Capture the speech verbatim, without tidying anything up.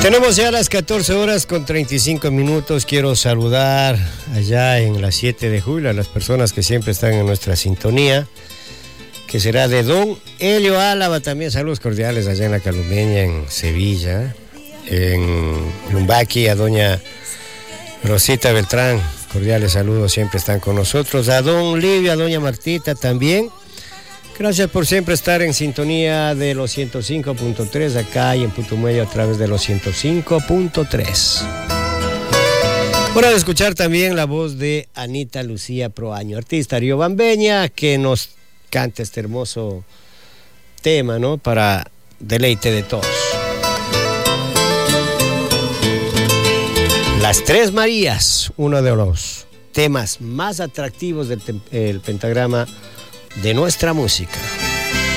Tenemos ya las catorce horas con treinta y cinco minutos. Quiero saludar allá en la siete de julio a las personas que siempre están en nuestra sintonía, que será de Don Helio Álava. También saludos cordiales allá en la Calumeña, en Sevilla, en Lumbaqui, a doña Rosita Beltrán, cordiales saludos, siempre están con nosotros. A don Livio, a doña Martita también. Gracias por siempre estar en sintonía de los ciento cinco punto tres acá y en Putumayo a través de los ciento cinco punto tres. Hora de escuchar también la voz de Anita Lucía Proaño, artista riobambeña, que nos canta este hermoso tema, ¿no? Para deleite de todos. Las Tres Marías, uno de los temas más atractivos del, tem- el pentagrama de nuestra música.